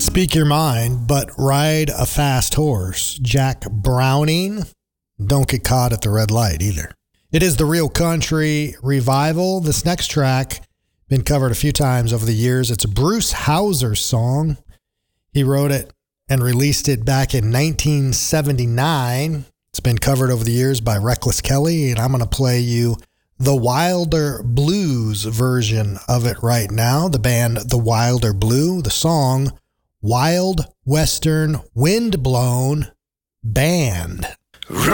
Speak your mind, but ride a fast horse. Jack Browning. Don't get caught at the red light either. It is the Real Country Revival. This next track, been covered a few times over the years. It's a Bruce Hauser song. He wrote it and released it back in 1979. It's been covered over the years by Reckless Kelly, and I'm going to play you the Wilder Blues version of it right now. The band The Wilder Blue, the song Wild Western Windblown Band. Run